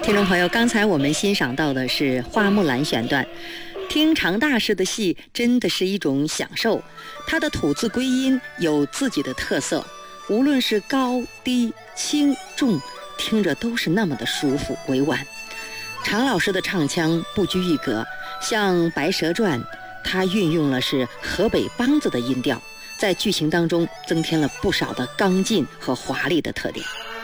听众朋友，刚才我们欣赏到的是花木兰选段。听常大师的戏真的是一种享受，他的吐字归音有自己的特色，无论是高低轻重，听着都是那么的舒服委婉。常老师的唱腔不拘一格，像《白蛇传》，他运用了是河北梆子的音调，在剧情当中增添了不少的刚劲和华丽的特点。